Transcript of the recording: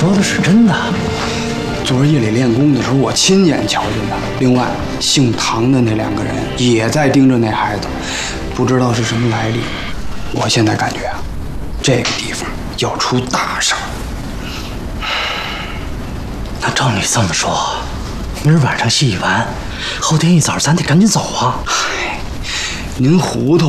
说的是真的？ 昨儿夜里练功的时候，我亲眼瞧见的。另外，姓唐的那2个人也在盯着那孩子，不知道是什么来历。我现在感觉啊，这个地方要出大事儿。 那照你这么说，明儿晚上戏一完，后天一早咱得赶紧走啊！ 嗨，您糊涂